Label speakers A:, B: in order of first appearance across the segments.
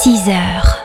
A: 6 heures.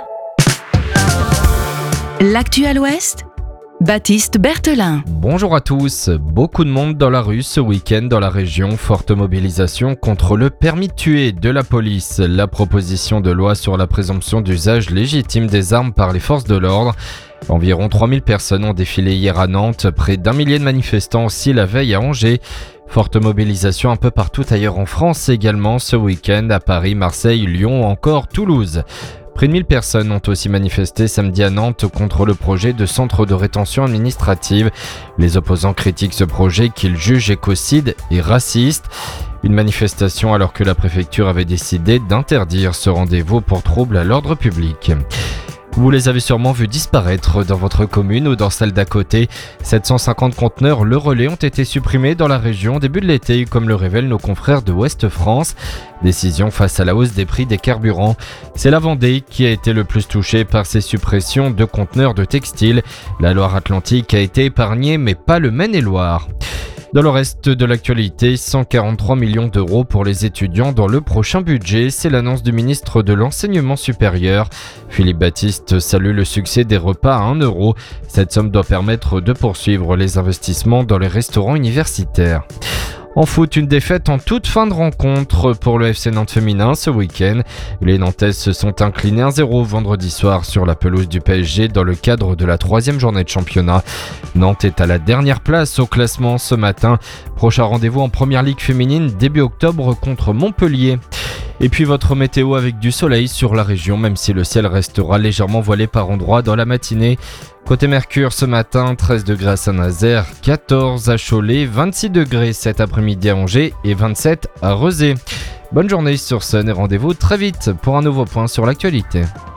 A: L'actu à l'Ouest, Baptiste Berthelin.
B: Bonjour à tous. Beaucoup de monde dans la rue ce week-end dans la région. Forte mobilisation contre le permis de tuer de la police. La proposition de loi sur la présomption d'usage légitime des armes par les forces de l'ordre. Environ 3000 personnes ont défilé hier à Nantes. Près d'1 millier de manifestants aussi la veille à Angers. Forte mobilisation un peu partout ailleurs en France également ce week-end à Paris, Marseille, Lyon ou encore Toulouse. Près de 1000 personnes ont aussi manifesté samedi à Nantes contre le projet de centre de rétention administrative. Les opposants critiquent ce projet qu'ils jugent écocide et raciste. Une manifestation alors que la préfecture avait décidé d'interdire ce rendez-vous pour trouble à l'ordre public. Vous les avez sûrement vus disparaître dans votre commune ou dans celle d'à côté. 750 conteneurs Le Relais ont été supprimés dans la région au début de l'été, comme le révèlent nos confrères de Ouest France. Décision face à la hausse des prix des carburants. C'est la Vendée qui a été le plus touchée par ces suppressions de conteneurs de textiles. La Loire-Atlantique a été épargnée, mais pas le Maine-et-Loire. Dans le reste de l'actualité, 143 millions d'euros pour les étudiants dans le prochain budget, c'est l'annonce du ministre de l'Enseignement supérieur. Philippe Baptiste salue le succès des repas à 1 euro. Cette somme doit permettre de poursuivre les investissements dans les restaurants universitaires. En foot, une défaite en toute fin de rencontre pour le FC Nantes féminin ce week-end. Les Nantaises se sont inclinées 1-0 vendredi soir sur la pelouse du PSG dans le cadre de la 3e journée de championnat. Nantes est à la dernière place au classement ce matin. Prochain rendez-vous en Première Ligue féminine début octobre contre Montpellier. Et puis votre météo avec du soleil sur la région, même si le ciel restera légèrement voilé par endroits dans la matinée. Côté Mercure ce matin, 13 degrés à Saint-Nazaire, 14 à Cholet, 26 degrés cet après-midi à Angers et 27 à Rezé. Bonne journée sur Sun et rendez-vous très vite pour un nouveau point sur l'actualité.